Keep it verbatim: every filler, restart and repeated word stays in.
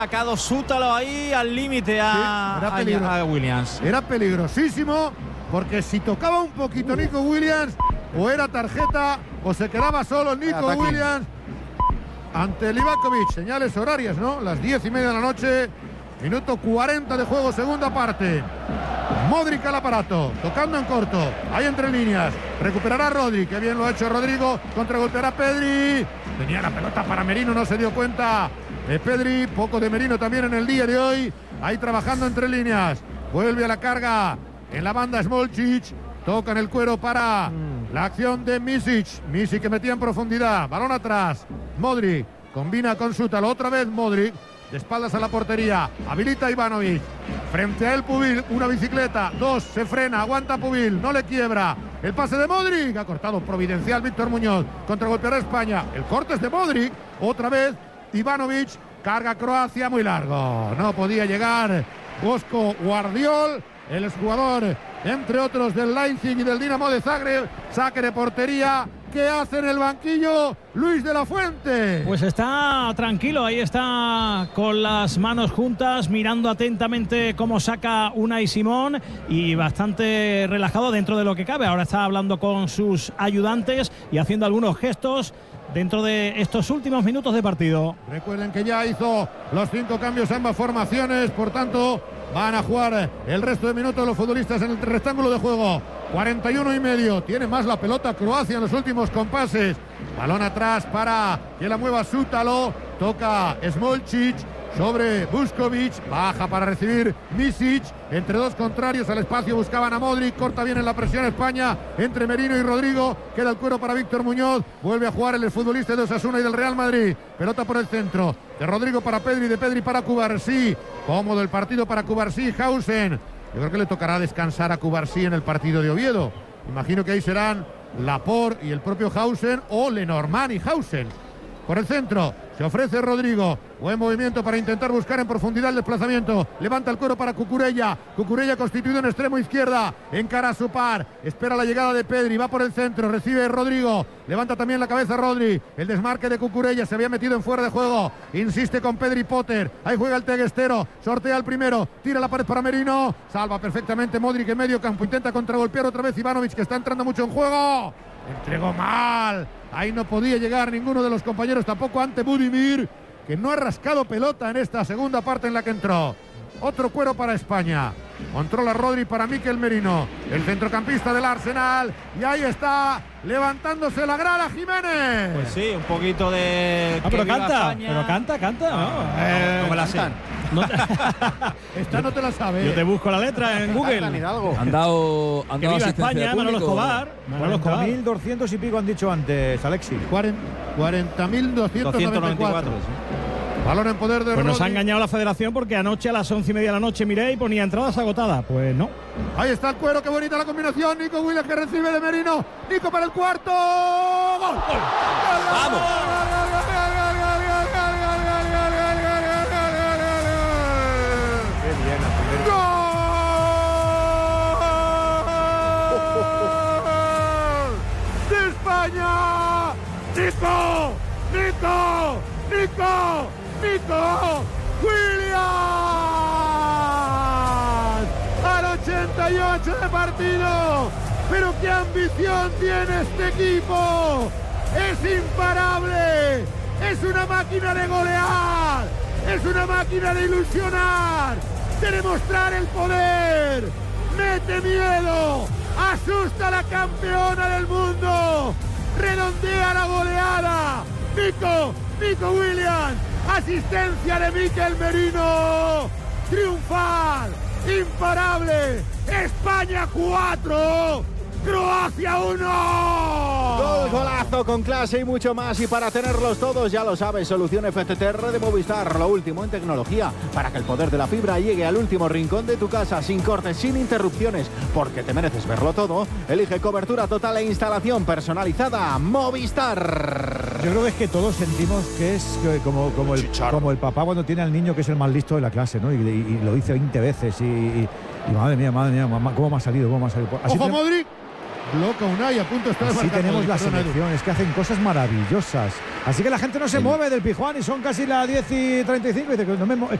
Sacado Sútalo ahí al límite a, sí, era a, a Williams. Era peligrosísimo porque si tocaba un poquito uh. Nico Williams, o era tarjeta o se quedaba solo Nico Williams ante Livakovic. Señales horarias, ¿no? Las diez y media de la noche, minuto cuarenta de juego, segunda parte. Modric al aparato, tocando en corto, ahí entre líneas, recuperará Rodri, que bien lo ha hecho Rodrigo, contragolpeará Pedri, tenía la pelota para Merino, no se dio cuenta de Pedri, poco de Merino también en el día de hoy, ahí trabajando entre líneas, vuelve a la carga en la banda Smolcic, toca en el cuero para mm. la acción de Misic, Misic que metía en profundidad, balón atrás, Modric, combina con Sútalo, otra vez Modric, de espaldas a la portería, habilita Ivanovic, frente a él Pubil, una bicicleta, dos, se frena, aguanta Pubil, no le quiebra, el pase de Modric, ha cortado providencial Víctor Muñoz, contragolpeará España, el corte es de Modric, otra vez Ivanovic, carga Croacia muy largo, no podía llegar Bosco Guardiol, el exjugador entre otros del Leipzig y del Dinamo de Zagreb, saque de portería. ¿Qué hace en el banquillo Luis de la Fuente? Pues está tranquilo, ahí está con las manos juntas, mirando atentamente cómo saca Unai Simón y bastante relajado dentro de lo que cabe. Ahora está hablando con sus ayudantes y haciendo algunos gestos dentro de estos últimos minutos de partido. Recuerden que ya hizo los cinco cambios ambas formaciones, por tanto van a jugar el resto de minutos los futbolistas en el rectángulo de juego. cuarenta y uno y medio, tiene más la pelota Croacia en los últimos compases. Balón atrás para que la mueva Sútalo, toca Smolcic sobre Vuskovic, baja para recibir Misic, entre dos contrarios al espacio buscaban a Modric, corta bien en la presión España, entre Merino y Rodrigo, queda el cuero para Víctor Muñoz, vuelve a jugar el futbolista de Osasuna y del Real Madrid, pelota por el centro, de Rodrigo para Pedri, de Pedri para Cubarsí, cómodo el partido para Cubarsí, Hausen, yo creo que le tocará descansar a Cubarsí en el partido de Oviedo, imagino que ahí serán Laporte y el propio Hausen o Lenormand y Hausen. Por el centro, se ofrece Rodrigo, buen movimiento para intentar buscar en profundidad el desplazamiento, levanta el cuero para Cucurella, Cucurella constituido en extremo izquierda, encara a su par, espera la llegada de Pedri, va por el centro, recibe Rodrigo, levanta también la cabeza Rodri, el desmarque de Cucurella, se había metido en fuera de juego, insiste con Pedri Potter, ahí juega el teguestero, sortea el primero, tira la pared para Merino, salva perfectamente Modric en medio campo, intenta contragolpear otra vez Ivanovic, que está entrando mucho en juego, entregó mal, ahí no podía llegar ninguno de los compañeros, tampoco ante Budimir, que no ha rascado pelota en esta segunda parte en la que entró. Otro cuero para España. Controla Rodri para Mikel Merino, el centrocampista del Arsenal. Y ahí está, levantándose la grada Jiménez. Pues sí, un poquito de... Ah, pero canta, España. pero canta, canta. No, no, eh, no me la sé. No te... Esta no te la sabes. Yo te busco la letra en Google. Han dado, han dado España, Manolo Escobar. cuarenta mil doscientos y pico han dicho antes, Alexis. cuarenta mil doscientos noventa y cuatro. Balón en poder de Pues nos Rodri. ha engañado la federación porque anoche a las once y media de la noche miré y ponía entradas agotadas. Pues no. Ahí está el cuero, qué bonita la combinación. Nico Williams que recibe de Merino. Nico para el cuarto. ¡Gol! ¡Vamos! ¡De España! ¡Nico! ¡Nico! ¡Nico! ¡Nico! ¡Williams! Al ochenta y ocho de partido. ¡Pero qué ambición tiene este equipo! ¡Es imparable! ¡Es una máquina de golear! ¡Es una máquina de ilusionar! ¡De demostrar el poder! ¡Mete miedo! ¡Asusta a la campeona del mundo! ¡Redondea la goleada! ¡Nico! ¡Nico Williams! ¡Asistencia de Mikel Merino! ¡Triunfal! ¡Imparable! ¡España cuatro! ¡Croacia uno! Gol, golazo con clase y mucho más. Y para tenerlos todos, ya lo sabes, solución F T T R de Movistar, lo último en tecnología, para que el poder de la fibra llegue al último rincón de tu casa, sin cortes, sin interrupciones, porque te mereces verlo todo. Elige cobertura total e instalación personalizada Movistar. Yo creo que es que todos sentimos que es como, como, el, como el papá cuando tiene al niño que es el más listo de la clase, ¿no? Y, y, y lo dice veinte veces y, y, y madre mía, madre mía, mamá, ¿cómo me ha salido? ¿Cómo me ha salido? Así ¡Ojo, te... Modric! bloca Unai, a punto está de Así marcar tenemos Modric. la Perdona, Edu. selección, es que hacen cosas maravillosas. Así que la gente no se El- mueve del Pijuán y son casi las diez y treinta y cinco y dice que no me, mo-